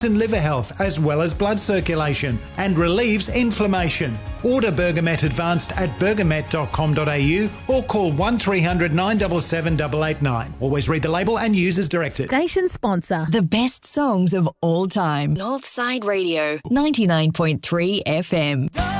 and liver health as well as blood circulation and relieves inflammation. Order Bergamet Advanced at bergamet.com.au or call 1300 977 889. Always read the label and use as directed. Station sponsor. The best songs of all time. Northside Radio. 99.3 FM.